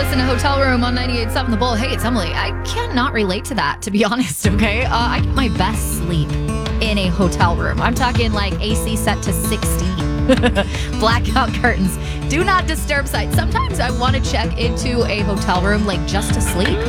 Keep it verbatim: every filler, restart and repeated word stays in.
in a hotel room on ninety-eight point seven The Bull. Hey, it's Emily. I cannot relate to that, to be honest, okay? Uh, I get my best sleep in a hotel room. I'm talking like A C set to sixty. Blackout curtains. Do not disturb site. Sometimes I want to check into a hotel room like just to sleep.